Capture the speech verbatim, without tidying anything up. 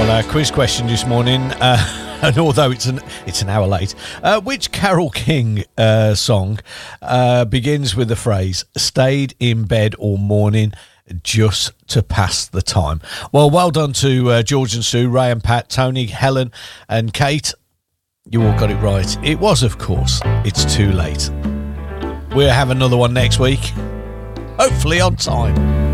Well, our quiz question this morning, uh, and although it's an it's an hour late, uh, which Carole King uh, song uh, begins with the phrase "stayed in bed all morning just to pass the time"? Well, well done to uh, George and Sue, Ray and Pat, Tony, Helen, and Kate. You all got it right. It was, of course, It's Too Late. We'll have another one next week, hopefully on time.